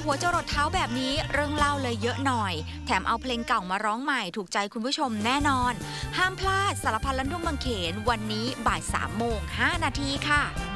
หัวจรดเท้าแบบนี้เรื่องเล่าเลยเยอะหน่อยแถมเอาเพลงเก่ามาร้องใหม่ถูกใจคุณผู้ชมแน่นอนห้ามพลาดสารพันลั่นทุ่งบางเขนวันนี้บ่าย 3:05 นาทีค่ะ